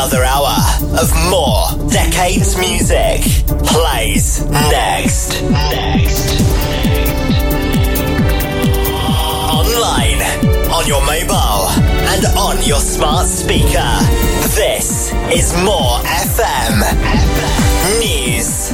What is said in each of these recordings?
Another hour of more Decades music plays next. Online, on your mobile, and on your smart speaker. This is More FM News.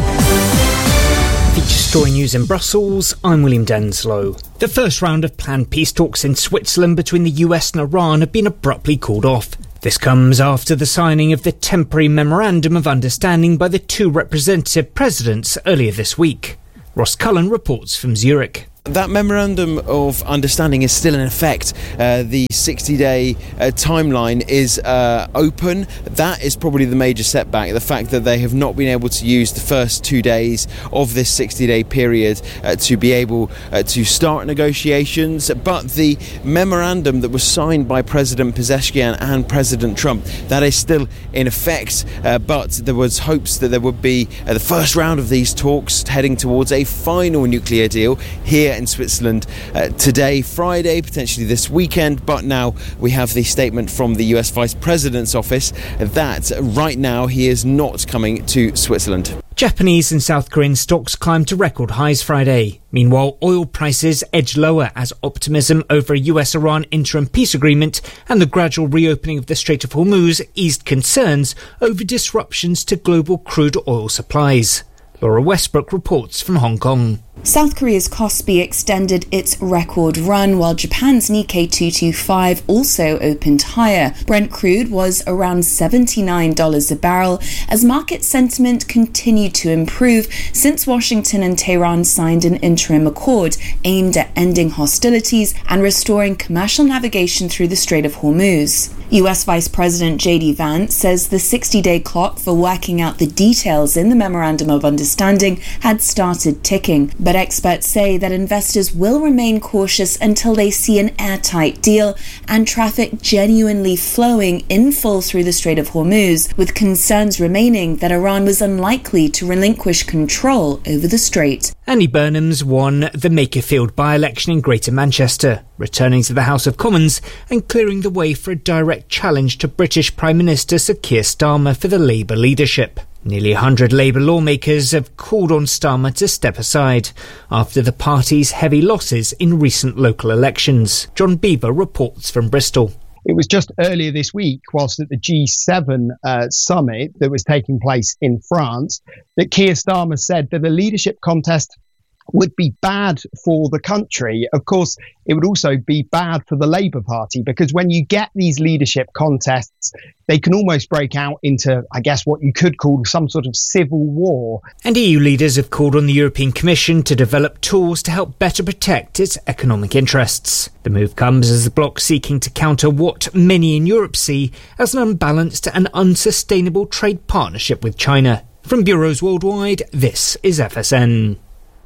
Feature story news in Brussels, I'm William Denslow. The first round of planned peace talks in Switzerland between the US and Iran have been abruptly called off. This comes after the signing of the temporary memorandum of understanding by the two representative presidents earlier this week. Ross Cullen reports from Zurich. That memorandum of understanding is still in effect. The 60-day timeline is open. That is probably the major setback, the fact that they have not been able to use the first 2 days of this 60-day period to be able to start negotiations. But the memorandum that was signed by President Pezeshkian and President Trump, that is still in effect. But there was hopes that there would be the first round of these talks heading towards a final nuclear deal here in Switzerland today, Friday, potentially this weekend. But now we have the statement from the US Vice President's office that right now he is not coming to Switzerland. Japanese and South Korean stocks climbed to record highs Friday. Meanwhile, oil prices edged lower as optimism over a US-Iran interim peace agreement and the gradual reopening of the Strait of Hormuz eased concerns over disruptions to global crude oil supplies. Laura Westbrook reports from Hong Kong. South Korea's Kospi extended its record run, while Japan's Nikkei 225 also opened higher. Brent crude was around $79 a barrel as market sentiment continued to improve since Washington and Tehran signed an interim accord aimed at ending hostilities and restoring commercial navigation through the Strait of Hormuz. US Vice President J.D. Vance says the 60-day clock for working out the details in the Memorandum of Understanding had started ticking, but experts say that investors will remain cautious until they see an airtight deal and traffic genuinely flowing in full through the Strait of Hormuz, with concerns remaining that Iran was unlikely to relinquish control over the strait. Andy Burnham's won the Makerfield by-election in Greater Manchester, returning to the House of Commons and clearing the way for a direct challenge to British Prime Minister Sir Keir Starmer for the Labour leadership. Nearly 100 Labour lawmakers have called on Starmer to step aside after the party's heavy losses in recent local elections. John Beaver reports from Bristol. It was just earlier this week, whilst at the G7 summit that was taking place in France, that Keir Starmer said that a leadership contest would be bad for the country. Of course, it would also be bad for the Labour Party, because when you get these leadership contests, they can almost break out into, I guess, what you could call some sort of civil war. And EU leaders have called on the European Commission to develop tools to help better protect its economic interests. The move comes as the bloc seeking to counter what many in Europe see as an unbalanced and unsustainable trade partnership with China. From bureaus worldwide, this is FSN.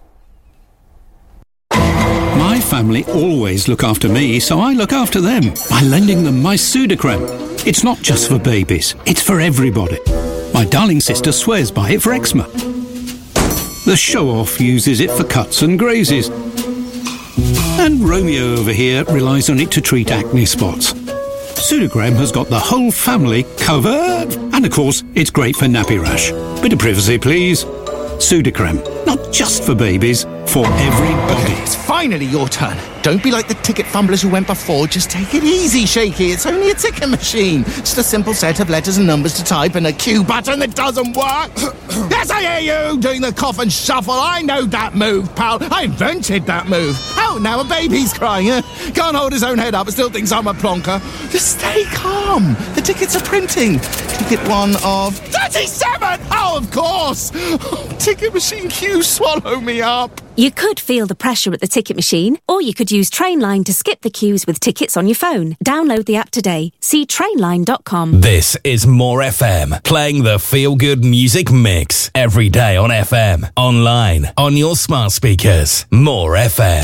My family always look after me, so I look after them by lending them my Sudocrem. It's not just for babies, it's for everybody. My darling sister swears by it for eczema. The show-off uses it for cuts and grazes. And Romeo over here relies on it to treat acne spots. Sudocrem has got the whole family covered. And of course, it's great for nappy rash. Bit of privacy, please. Sudocrem, not just for babies, for everybody. Okay, it's finally your turn. Don't be like the ticket fumblers who went before. Just take it easy, Shaky. It's only a ticket machine. Just a simple set of letters and numbers to type and a cue button that doesn't work. Yes, I hear you doing the cough and shuffle. I know that move, pal. I invented that move. Oh, now a baby's crying. Can't hold his own head up and still thinks I'm a plonker. Just stay calm. The tickets are printing. Ticket 1 of 37. Oh, of course. Oh, ticket machine queue, swallow me up. You could feel the pressure at the ticket machine, or you could use Trainline to skip the queues with tickets on your phone. Download the app today. See trainline.com. This is More FM, playing the feel-good music mix every day on FM, online, on your smart speakers. More FM.